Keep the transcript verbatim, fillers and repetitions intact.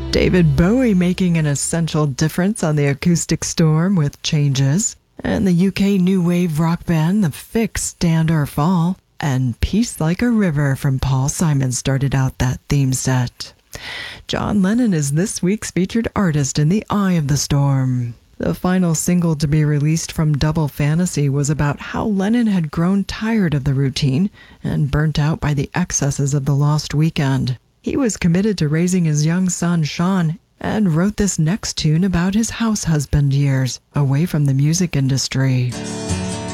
David Bowie making an essential difference on the Acoustic Storm with Changes. And the U K new wave rock band The Fix, Stand or Fall. And Peace Like a River from Paul Simon started out that theme set. John Lennon is this week's featured artist in The Eye of the Storm. The final single to be released from Double Fantasy was about how Lennon had grown tired of the routine and burnt out by the excesses of the Lost Weekend. He was committed to raising his young son, Sean, and wrote this next tune about his house husband years away from the music industry.